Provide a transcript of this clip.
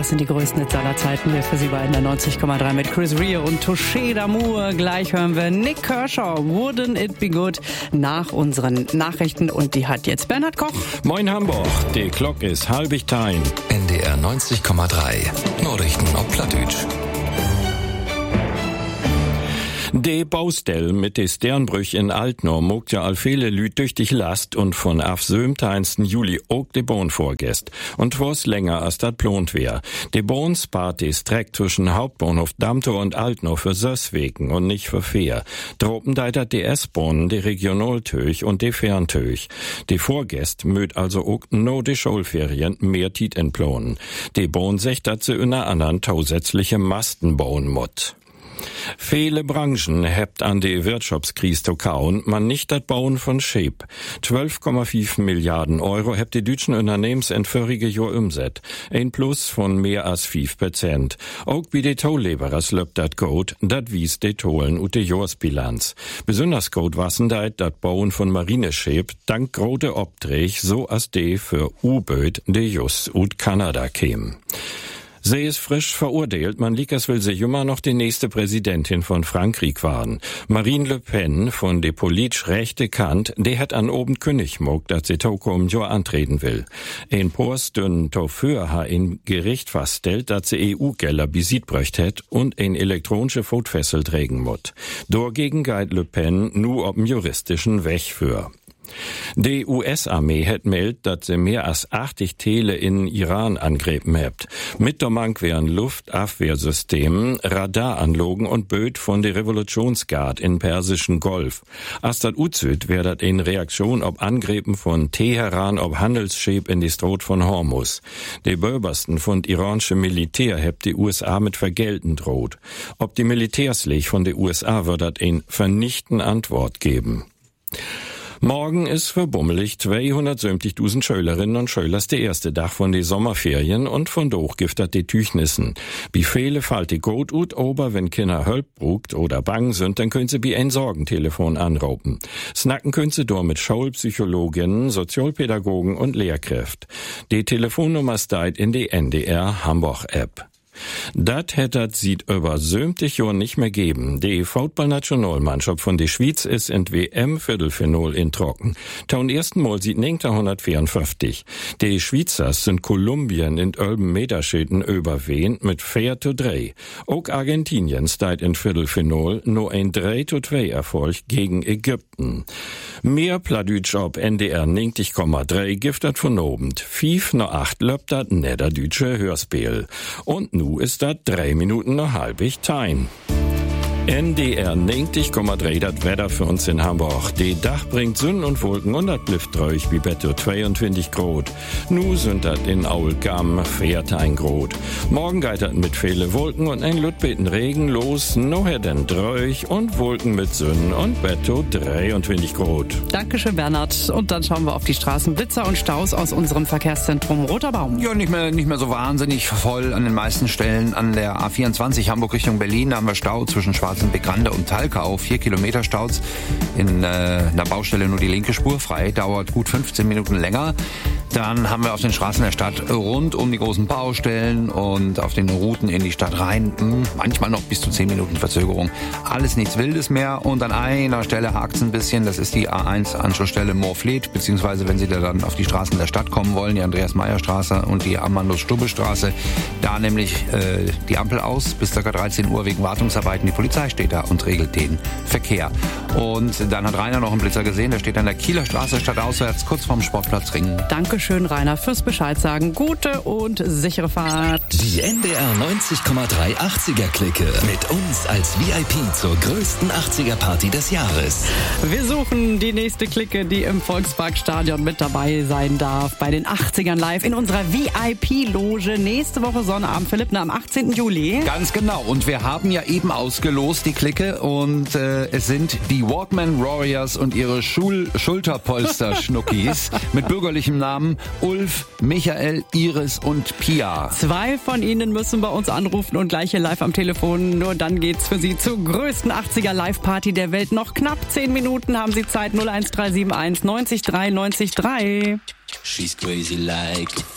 was sind die größten Hits aller Zeiten? Wir für Sie bei der 90,3 mit Chris Rea und Touché d'Amour. Gleich hören wir Nik Kershaw, Wouldn't It Be Good, nach unseren Nachrichten. Und die hat jetzt Bernhard Koch. Moin Hamburg, die Glock ist halbig tein. NDR 90,3, Nachrichten auf Plattdeutsch. De Baustell mit de Sternbrüch in Altnor mogt ja all viele Lüt durch dich Last und von af 17. Juli auch de Bohn vorgest. Und was länger als dat plont wär. De Bohn spart de Streck zwischen Hauptbahnhof Damtor und Altnor für Söswegen und nicht für Fehr. Dropen deitert de S-Bahn, de Regionaltöch und de Ferntöch. De Vorgest möt also auch no de Schulferien mehr Tit entplonen. De Bohn secht dat se in a andern tausätzliche Masten bauen mott. Viele Branchen hebt an die Wirtschaftskrise zu kauen, man nicht das Bauen von Schäb. 12,5 Milliarden Euro hebt die deutschen Unternehmens in vorige Jahr umset. Ein Plus von mehr als 5%. Auch wie die Tolleberers löbt dat gut, dat wies die Tollen ut die Jahresbilanz. Besonders gut wassen dat Bauen von Marineschäb dank grote Obdrech so as de für U-Böt de Jus ut Kanada käm. Sie ist frisch verurteilt, man liegt, will sie immer noch die nächste Präsidentin von Frankreich waren. Marine Le Pen von de politisch rechte Kant, die hat an oben König mogt, dass sie Toko um Jahr antreten will. Ein Postdünn Tofür ha in Gericht feststellt, dass sie EU-Gelder besit bräucht het und ein elektronische Fotfessel trägen mut. Dagegen geht Le Pen nur ob'n juristischen Weg für. Die US-Armee hat meldet, dass sie mehr als 80 Tele in Iran angreifen hebt. Mit der Mank wären Luftabwehrsystemen, Radaranlogen und Böt von der Revolutionsguard in Persischen Golf. Als das Uzüd wär dat in Reaktion ob Angreifen von Teheran ob Handelsschäb in die Strot von Hormuz. Die Böbersten von iranische Militär hebt die USA mit Vergelten droht. Ob die Militärslich von der USA wird dat ein vernichten Antwort geben. Morgen ist für bummelig 270.000 Schülerinnen und Schülers der erste Tag von den Sommerferien und von der Hochgiftert die Tüchnissen. Wie viele fällt die gut ut, aber wenn Kinder Hölp brugt oder bang sind, dann können sie bei ein Sorgentelefon anraupen. Snacken können sie dort mit Schulpsychologinnen, Sozialpädagogen und Lehrkräfte. Die Telefonnummer steht in die NDR Hamburg App. Dat hättet sieht über 70 Jahren nicht mehr geben. Die Fußballnationalmannschaft von der Schweiz ist in WM-Viertelfinal in Trocken. Taun ersten Mal sieht 1954. Die Schweizers sind Kolumbien in 11 Meterschäden überwehen mit 4:3. Auch Argentinien steht in Viertelfinal nur ein 3:2 Erfolg gegen Ägypten. Mehr Plattdeutsch ob NDR 90,3 giftet von obend. 5:08 löbt dat Niederdeutsche Hörspiel. Und nu ist dat 3 Minuten noch halbig tein. NDR 90,3, das Wetter für uns in Hamburg. Die Dach bringt Sonne und Wolken und dat blifft treuch wie Betto 22 Grad. Nu sind dat in Aulgam 14 Grad. Morgen geht dat mit viele Wolken und ein Lutbeten Regen los, noher denn treuch und Wolken mit Sonne und Betto 23 Grad. Dankeschön, Bernhard. Und dann schauen wir auf die Straßen. Blitzer und Staus aus unserem Verkehrszentrum Roter Baum. Ja, nicht mehr so wahnsinnig voll an den meisten Stellen. An der A24 Hamburg Richtung Berlin, da haben wir Stau zwischen Schwarzenbeck-Grande und Talkau. 4 Kilometer Staus. In der Baustelle nur die linke Spur frei. Dauert gut 15 Minuten länger. Dann haben wir auf den Straßen der Stadt rund um die großen Baustellen und auf den Routen in die Stadt rein manchmal noch bis zu 10 Minuten Verzögerung. Alles nichts Wildes mehr. Und an einer Stelle hakt's ein bisschen. Das ist die A1-Anschlussstelle Moorfleet, beziehungsweise wenn Sie da dann auf die Straßen der Stadt kommen wollen, die Andreas-Meyer-Straße und die Amandus-Stubbe-Straße, da nämlich die Ampel aus bis ca. 13 Uhr wegen Wartungsarbeiten. Die Polizei steht da und regelt den Verkehr. Und dann hat Rainer noch einen Blitzer gesehen, der steht an der Kieler Straße stadtauswärts, kurz vorm Sportplatz Ring. Dankeschön, Rainer, fürs Bescheid sagen. Gute und sichere Fahrt. Die NDR 90,3 80er-Clique mit uns als VIP zur größten 80er-Party des Jahres. Wir suchen die nächste Clique, die im Volksparkstadion mit dabei sein darf. Bei den 80ern live in unserer VIP-Loge. Nächste Woche Sonnabend, Philipp, am 18. Juli. Ganz genau. Und wir haben ja eben ausgelost, die Clique. Und es sind die Walkman Warriors und ihre Schulterpolster-Schnuckis mit bürgerlichem Namen Ulf, Michael, Iris und Pia. 2 von ihnen müssen bei uns anrufen und gleich hier live am Telefon. Nur dann geht's für sie zur größten 80er Live-Party der Welt. Noch knapp 10 Minuten haben sie Zeit. 01371 90 3 90 3. She's crazy like